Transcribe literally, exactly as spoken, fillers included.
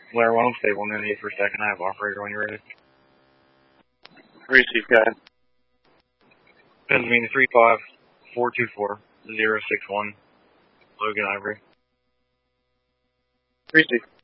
Blair one, stay one ninety-eight for a second. I have operator when you're ready. Receive, go ahead. Pennsylvania three five four two four zero six one. Logan Ivory. Receive.